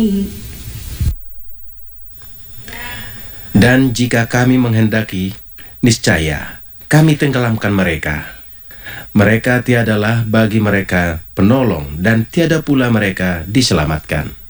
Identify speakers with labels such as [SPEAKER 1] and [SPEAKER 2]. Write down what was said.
[SPEAKER 1] Dan jika kami menghendaki, niscaya kami tenggelamkan mereka. Mereka tiadalah bagi mereka penolong dan tiada pula mereka diselamatkan.